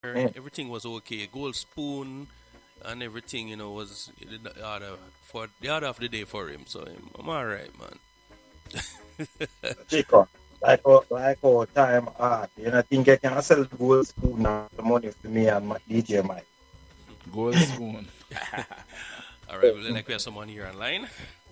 Mm. everything was okay. Gold spoon and everything, was the order for the order of the day for him. So I'm all right, man. Chico, like how time art. You know, think I can sell the gold spoon now the money for me and my DJ Mike. Gold spoon. All right, well, like we have someone here online.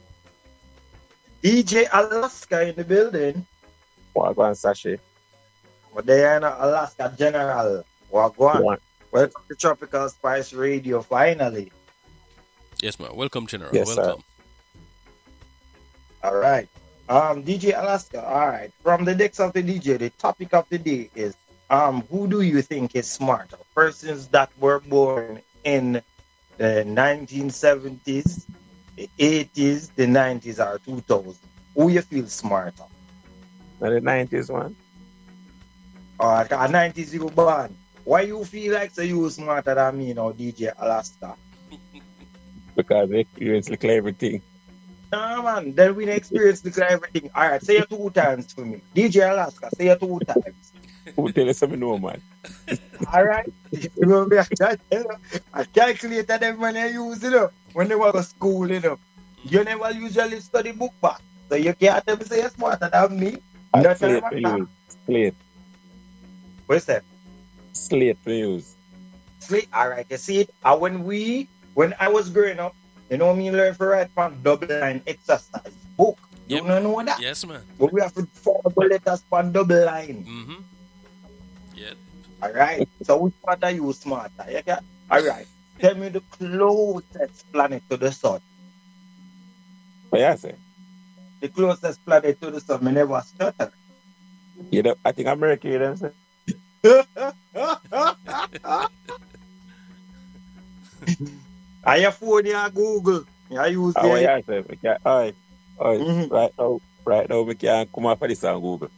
DJ Alaska in the building. Wagwan Sachet. But they are in Alaska General. Wagwan. One. Welcome to Tropical Spice Radio finally. Yes, man. Welcome, General. Yes, sir. Welcome. All right. DJ Alaska. All right. From the decks of the DJ, the topic of the day is who do you think is smarter? Persons that were born in the 1970s, the 80s, the 90s, or 2000s. Who you feel smarter? Now the 90s one. Or 90s you born. Why you feel like so you smarter than me now, DJ Alaska? Because they experience like everything. Nah, man. Then we experience the everything. All right. Say it 2 times for me. DJ Alaska, say it 2 times. Who tell us something no, man? All right. Remember, I calculated them when they use it, when they were to school, You never usually study book back. So you can't tell me say you're smarter than me. And Not slate ever to that. use. Slate. What's that? Slate to use. See, all right, you see it. And when I was growing up, me learn to write from double line exercise book. You Yep. don't know that? Yes, man. But we have to form the letters from double line. Mm-hmm. Yeah. All right. So which part are you smarter? You get? All right. Tell me the closest planet to the sun. What you say? The closest planet to the sun. Me never stutter. You know, I think America, you know what Are your phone here Google? You use I'm saying? the What you say? We can, Mhm. right now, we can come off of this on Google.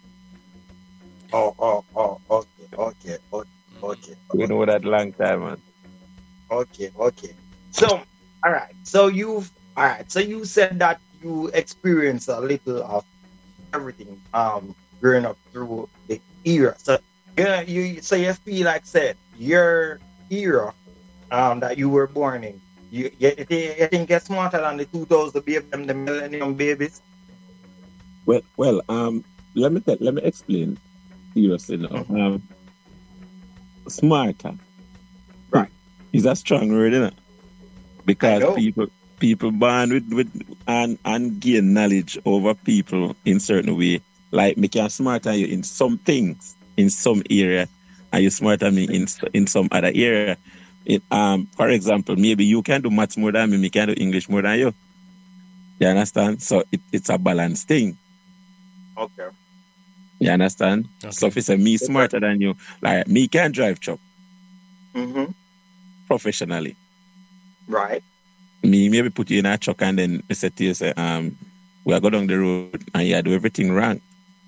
Okay. We know that long time, man. Okay. So, all right. So you said that you experienced a little of everything growing up through the era. So you feel like said your era that you were born in. You think you're smarter than the 2000 baby them the millennium babies? Well, let me explain seriously now. Mhm. Smarter Right. is a strong word, isn't it? I Because know. people born with and gain knowledge over people in certain way. Like me can smarter you in some things in some area, and you smarter me in some other area. For example, maybe you can do maths more than me can do English more than you. You understand? So it's a balanced thing. Okay. You understand? Okay. So if it's me smarter than you, like me can drive truck Mm-hmm. professionally. Right. Me maybe put you in a truck and then I say to you, say, we are go down the road and you do everything wrong.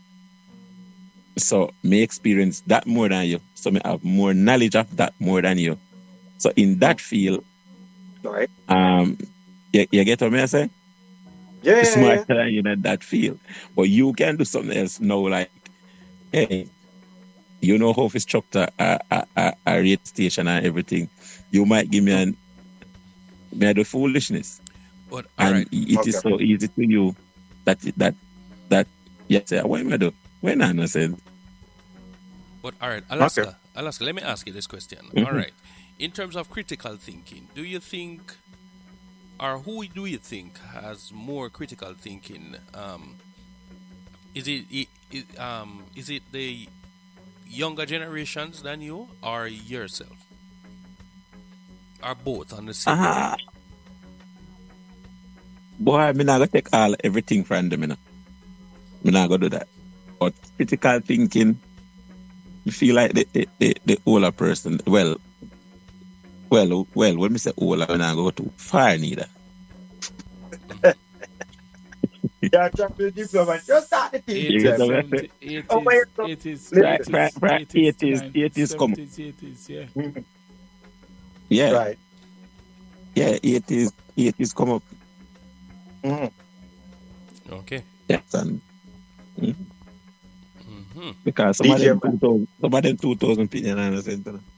So me experience that more than you. So me have more knowledge of that more than you. So in that field, Right. you get what I say? Yeah. Smarter than you in that field. But you can do something else now, like, hey, you know how to structure a radio station and everything. You might give me the foolishness. But all And right. it is so easy to you that you say, what am I do? When I understand. But all right, Alaska. Alaska, let me ask you this question. Mhm. All right. In terms of critical thinking, do you think, or who do you think has more critical thinking? Is it the younger generations than you, or yourself, or both on the same level? Boy, I'm not gonna take everything from them, I'm not gonna do that. But critical thinking, you feel like the older person. Well, when we say older, I'm not go too far neither. Yeah, champion diploma. Just start the thing. 80s, Yeah, 70s, Oh, 80s, wait, no. 80s, Right, 80s, right, right. 80s, 90s, 80s come. 70s, 80s, yeah. Mhm. Yeah, Right. yeah, 80s come up. Mhm. Okay. Yes, and Mm-hmm. because DJ some of them 2000 people, you know, understand?